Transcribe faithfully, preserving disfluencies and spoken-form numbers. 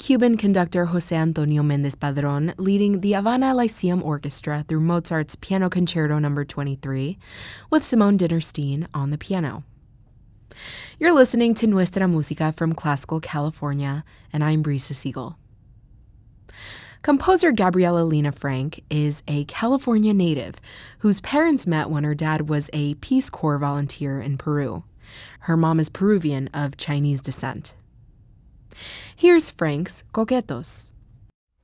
Cuban conductor Jose Antonio Mendez Padron leading the Havana Lyceum Orchestra through Mozart's Piano Concerto number twenty-three, with Simone Dinnerstein on the piano. You're listening to Nuestra Música from Classical California, and I'm Brisa Siegel. Composer Gabriela Lena Frank is a California native whose parents met when her dad was a Peace Corps volunteer in Peru. Her mom is Peruvian of Chinese descent. Here's Frank's Coquetos.